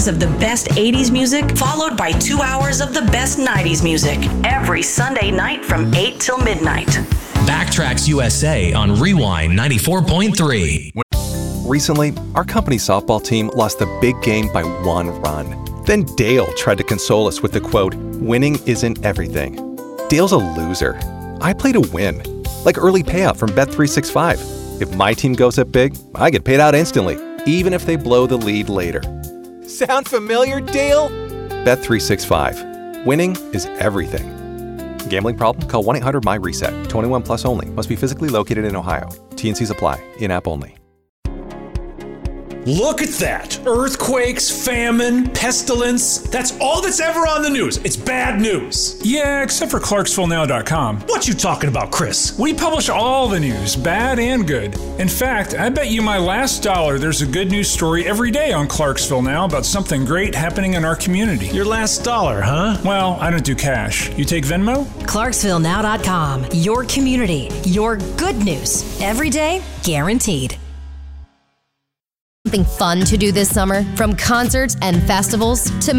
hours of the best 80s music, followed by 2 hours of the best 90s music. Every Sunday night from 8 till midnight. Backtracks USA on Rewind 94.3. Recently, our company softball team lost the big game by 1 run. Then Dale tried to console us with the quote, "Winning isn't everything." Dale's a loser. I play to win, like early payout from Bet365. If my team goes up big, I get paid out instantly, even if they blow the lead later. Sound familiar, Dale? Bet365. Winning is everything. Gambling problem? Call 1-800-MY-RESET. 21 plus only. Must be physically located in Ohio. T&Cs apply. In-app only. Look at that. Earthquakes, famine, pestilence. That's all that's ever on the news. It's bad news. Yeah, except for ClarksvilleNow.com. What you talking about, Chris? We publish all the news, bad and good. In fact, I bet you my last dollar there's a good news story every day on Clarksville Now about something great happening in our community. Your last dollar, huh? Well, I don't do cash. You take Venmo? ClarksvilleNow.com. Your community. Your good news. Every day, guaranteed. Something fun to do this summer, from concerts and festivals to